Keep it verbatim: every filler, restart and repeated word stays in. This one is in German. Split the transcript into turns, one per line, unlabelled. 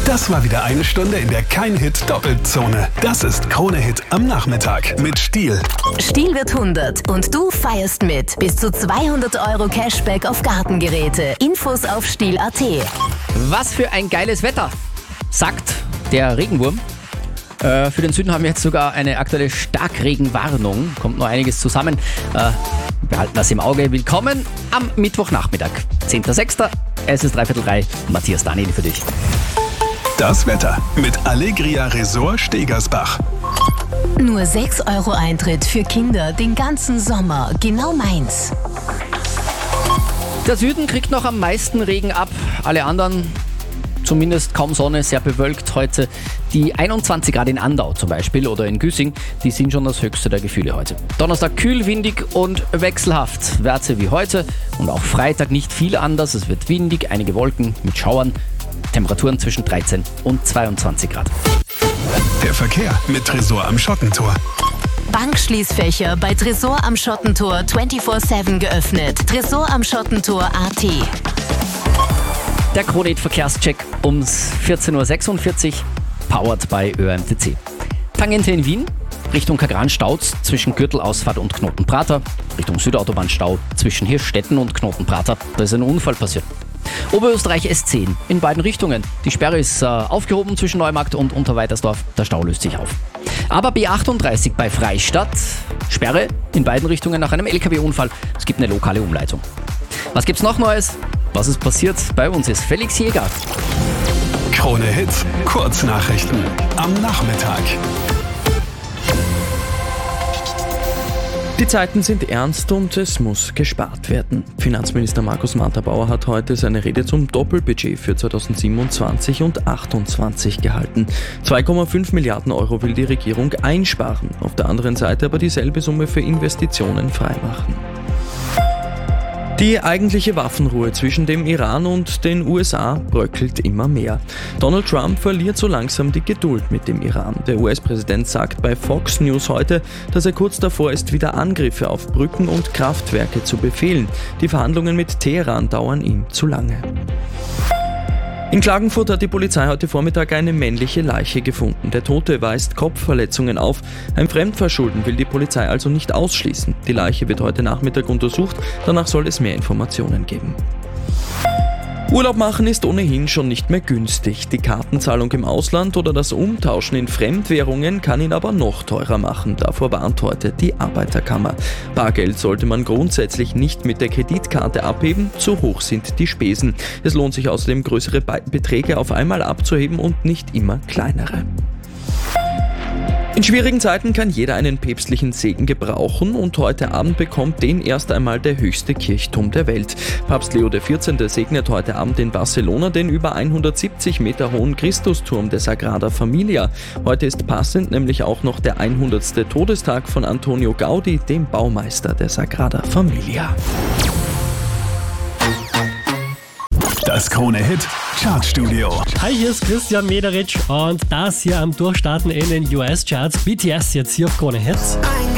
Das war wieder eine Stunde, in der kein Hit doppelt Zone. Das ist Krone Hit am Nachmittag mit Stihl.
Stihl wird hundert und du feierst mit. Bis zu zweihundert Euro Cashback auf Gartengeräte. Infos auf stihl punkt at.
Was für ein geiles Wetter, sagt der Regenwurm. Äh, für den Süden haben wir jetzt sogar eine aktuelle Starkregenwarnung. Kommt noch einiges zusammen. Äh, wir halten das im Auge. Willkommen am Mittwochnachmittag, zehnter sechster Es ist dreiviertel drei. Matthias Daniel für dich.
Das Wetter mit Allegria Resort Stegersbach.
Nur sechs Euro Eintritt für Kinder den ganzen Sommer. Genau meins.
Der Süden kriegt noch am meisten Regen ab. Alle anderen zumindest kaum Sonne, sehr bewölkt heute. Die einundzwanzig Grad in Andau zum Beispiel oder in Güssing, die sind schon das höchste der Gefühle heute. Donnerstag kühl, windig und wechselhaft. Werte wie heute und auch Freitag nicht viel anders. Es wird windig, einige Wolken mit Schauern. Temperaturen zwischen dreizehn und zweiundzwanzig Grad.
Der Verkehr mit Tresor am Schottentor.
Bankschließfächer bei Tresor am Schottentor vierundzwanzig sieben geöffnet. Tresor am Schottentor Punkt at.
Der Krone Hit Verkehrscheck ums vierzehn Uhr sechsundvierzig, powered by Ö M T C. Tangente in Wien, Richtung Kagran Stauz zwischen Gürtelausfahrt und Knotenprater, Richtung Südautobahnstau zwischen Hirschstetten und Knotenprater. Da ist ein Unfall passiert. Oberösterreich S zehn in beiden Richtungen. Die Sperre ist äh, aufgehoben zwischen Neumarkt und Unterweitersdorf. Der Stau löst sich auf. Aber B achtunddreißig bei Freistadt, Sperre in beiden Richtungen nach einem L K W-Unfall. Es gibt eine lokale Umleitung. Was gibt's noch Neues? Was ist passiert? Bei uns ist Felix Jäger.
Krone Hit, Kurznachrichten am Nachmittag.
Die Zeiten sind ernst und es muss gespart werden. Finanzminister Markus Matterbauer hat heute seine Rede zum Doppelbudget für zweitausendsiebenundzwanzig und achtundzwanzig gehalten. zwei Komma fünf Milliarden Euro will die Regierung einsparen, auf der anderen Seite aber dieselbe Summe für Investitionen freimachen. Die eigentliche Waffenruhe zwischen dem Iran und den U S A bröckelt immer mehr. Donald Trump verliert so langsam die Geduld mit dem Iran. Der U S-Präsident sagt bei Fox News heute, dass er kurz davor ist, wieder Angriffe auf Brücken und Kraftwerke zu befehlen. Die Verhandlungen mit Teheran dauern ihm zu lange. In Klagenfurt hat die Polizei heute Vormittag eine männliche Leiche gefunden. Der Tote weist Kopfverletzungen auf. Ein Fremdverschulden will die Polizei also nicht ausschließen. Die Leiche wird heute Nachmittag untersucht, danach soll es mehr Informationen geben. Urlaub machen ist ohnehin schon nicht mehr günstig. Die Kartenzahlung im Ausland oder das Umtauschen in Fremdwährungen kann ihn aber noch teurer machen. Davor warnt heute die Arbeiterkammer. Bargeld sollte man grundsätzlich nicht mit der Kreditkarte abheben, zu hoch sind die Spesen. Es lohnt sich außerdem, größere Beträge auf einmal abzuheben und nicht immer kleinere. In schwierigen Zeiten kann jeder einen päpstlichen Segen gebrauchen und heute Abend bekommt den erst einmal der höchste Kirchturm der Welt. Papst Leo der vierzehnte segnet heute Abend in Barcelona den über hundertsiebzig Meter hohen Christusturm der Sagrada Familia. Heute ist passend nämlich auch noch der hundertste Todestag von Antonio Gaudi, dem Baumeister der Sagrada Familia.
Das Krone Hit Chartstudio.
Hi, hier ist Christian Mederitsch und das hier am Durchstarten in den U S-Charts. B T S jetzt hier auf Krone Hit.